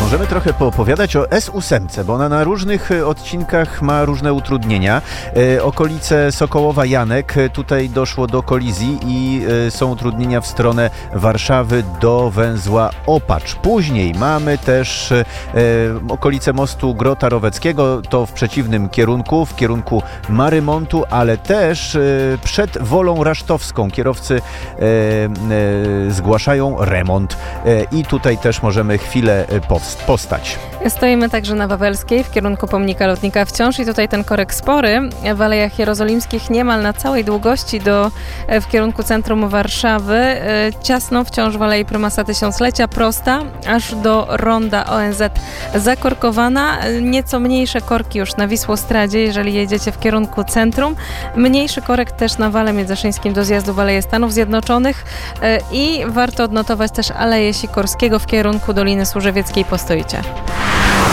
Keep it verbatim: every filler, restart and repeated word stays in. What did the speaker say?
możemy trochę poopowiadać o S osiem, bo ona na różnych odcinkach ma różne utrudnienia. E, okolice Sokołowa Janek, tutaj doszło do kolizji i e, są utrudnienia w stronę Warszawy do węzła Opacz. Później mamy też e, okolice mostu Grota Roweckiego, to w przeciwnym kierunku, w kierunku Marymontu, ale też e, przed Wolą Rasztowską. Kierowcy e, e, zgłaszają remont e, i tutaj też możemy chwilę postać. Stoimy także na Wawelskiej w kierunku pomnika lotnika wciąż i tutaj ten korek spory w Alejach Jerozolimskich niemal na całej długości do, w kierunku centrum Warszawy. Ciasno wciąż w Alei Prymasa Tysiąclecia, prosta aż do ronda O N Z zakorkowana. Nieco mniejsze korki już na Wisłostradzie, jeżeli jedziecie w kierunku centrum. Mniejszy korek też na Wale Międzyszyńskim do zjazdu w Aleje Stanów Zjednoczonych i warto odnotować też Aleję Sikorskiego w kierunku Doliny Służewieckiej. Postoicie.